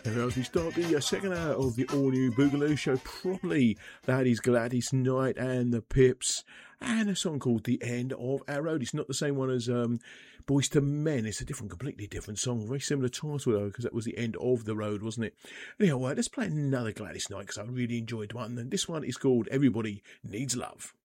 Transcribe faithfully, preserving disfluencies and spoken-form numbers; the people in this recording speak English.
And as we start the uh, second hour of the all-new Boogaloo Show properly, that is Gladys Knight and the Pips, and a song called The End of Our Road. It's not the same one as um, Boys to Men. It's a different, completely different song. Very similar title, though, because that was the end of the road, wasn't it? Anyhow, uh, let's play another Gladys Knight, because I really enjoyed one. And this one is called Everybody Needs Love.